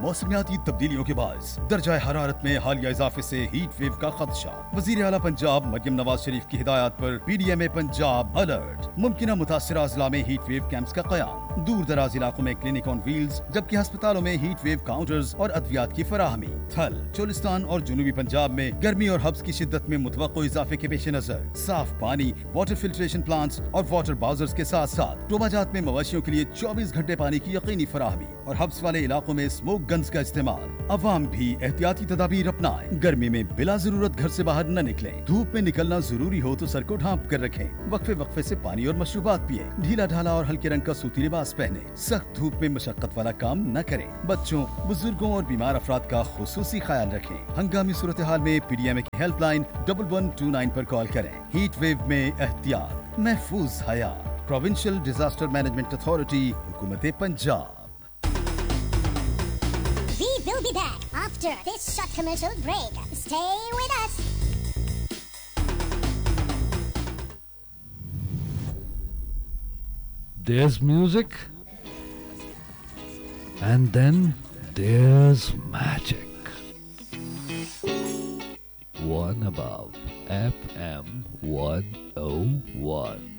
मौसमियाती तब्दीलियों के बायस दर्जा हरारत में हालिया इजाफे से हीट वेव का खदशा। वजीर आला पंजाब मरियम नवाज शरीफ की हिदायत पर PDMA पंजाब अलर्ट। मुमकिन मुतासिरा अजला में हीट वेव कैंप्स का कयाम। दूर दराज इलाकों में क्लिनिक ऑन व्हील्स, जबकि अस्पतालों में हीट वेव काउंटर्स और अद्वियात की फराहमी। थल, चोलिस्तान और जुनूबी पंजाब में गर्मी और हब्स की शिद्दत में मुतवक्को इजाफे के पेश नजर साफ पानी, वाटर फिल्ट्रेशन प्लांट्स और वाटर बाउजर्स के साथ साथ टोबाजात में मवेशियों के लिए 24 घंटे पानी की यकीनी फराहमी और हब्स वाले इलाकों में स्मोक गन्स का इस्तेमाल। अवाम भी एहतियाती तदाबीर अपनाएं। गर्मी में बिला जरूरत घर से बाहर न निकलें। धूप में निकलना जरूरी हो तो सर को ढांप कर रखें। वक्फे वक्फे से पानी और मशरूबात पिए। ढीला ढाला और हल्के रंग का सूती लिबास पहने। सख्त धूप में मशक्कत वाला काम न करें। बच्चों, बुजुर्गों और बीमार अफराद का खुसूसी ख्याल रखें। हंगामी सूरत हाल में PDMA की हेल्पलाइन 1129 पर कॉल करें। हीट वेव में एहतियात, महफूज हयात। प्रोविंशियल डिजास्टर मैनेजमेंट अथॉरिटी, हुकूमत Punjab. We will be back after this short commercial break. Stay with us. There's music, and then there's magic. One above FM 101.